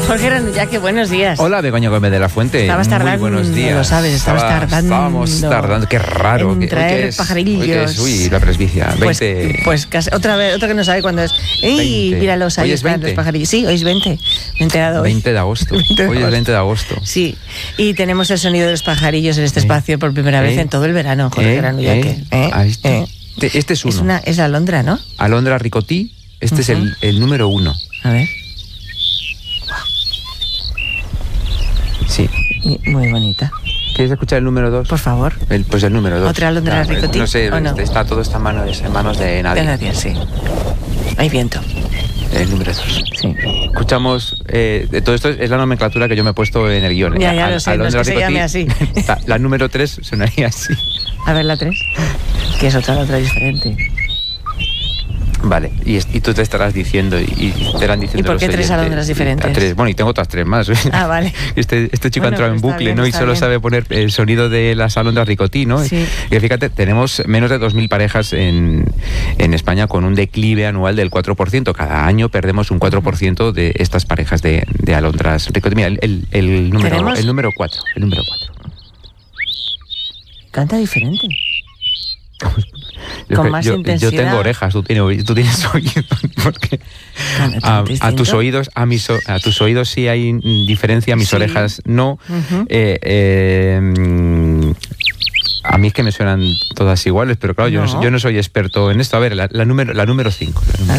Jorge Granullaque, buenos días. Hola, Begoña Gómez de la Fuente. Estabas tardando, muy buenos días. lo sabes, Estábamos tardando, qué raro. En traer es, pajarillos. Uy, la presbicia. 20. Pues casi, otra vez, otro que no sabe cuándo es. ¡Ey, 20. míralos, ahí Hoy es están 20. los pajarillos! Sí, hoy es 20. Me he enterado hoy. 20 de agosto. Hoy es 20 de agosto. Sí, y tenemos el sonido de los pajarillos en este espacio por primera vez en todo el verano, Jorge Granullaque. Este es uno. Es la alondra, ¿no? Alondra ricotí. Este es el número 1. A ver. Sí. Muy bonita. ¿Quieres escuchar el número 2? Por favor. Pues el número 2. ¿Otra alondra ricotí? No sé, no? Está todo en manos de nadie. De nadie, sí. Hay viento. El número 2. Sí. Escuchamos, todo esto es la nomenclatura que yo me he puesto en el guión. Ya lo sé, no es que se llame así. La número 3 sonaría así. A ver la 3, que es otra diferente. Vale, y tú te estarás diciendo y te irán diciendo. ¿Y por qué 3 alondras diferentes? 3, bueno, y tengo otras 3 más. Ah, vale. Este chico ha entrado en bucle, bien, ¿no? Y solo sabe poner el sonido de las alondras ricotí, ¿no? Sí. Y fíjate, tenemos menos de 2.000 parejas en España con un declive anual del 4%. Cada año perdemos un 4% de estas parejas de alondras ricotí. Mira, el número 4. Canta diferente. Con más intensidad. Yo tengo orejas, tú tienes oídos. Porque a tus oídos, a tus oídos sí hay diferencia, a mis orejas no. A mí es que me suenan todas iguales, pero claro, yo no soy experto en esto. A ver, la número 5.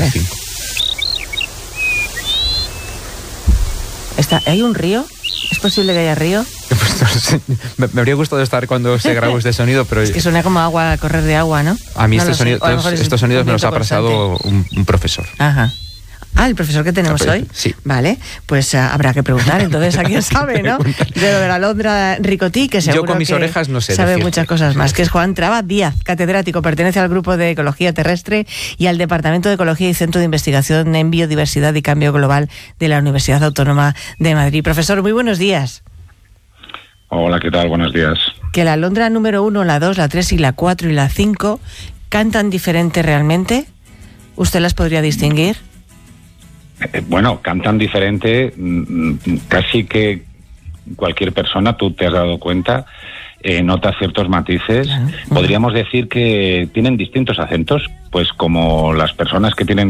¿Hay un río? ¿Es posible que haya río? Pues no sé. Me habría gustado estar cuando se grabó este sonido, pero... Es que suena como agua, correr de agua, ¿no? A mí no estos sonidos me los ha pasado un profesor. Ajá. Ah, el profesor que tenemos hoy. Sí. Vale, pues habrá que preguntar entonces a quién sabe, ¿no? De lo de la alondra ricotí, que seguro yo con mis que orejas no sé sabe decirte. muchas cosas más, que es Juan Traba Díaz, catedrático, pertenece al Grupo de Ecología Terrestre y al Departamento de Ecología y Centro de Investigación en Biodiversidad y Cambio Global de la Universidad Autónoma de Madrid. Profesor, muy buenos días. Hola, ¿qué tal? Buenos días. Que la alondra número 1, la 2, la 3 y la 4 y la 5 cantan diferente realmente. ¿Usted las podría distinguir? Bueno, cantan diferente, casi que cualquier persona, tú te has dado cuenta, nota ciertos matices. Podríamos decir que tienen distintos acentos, pues como las personas que tienen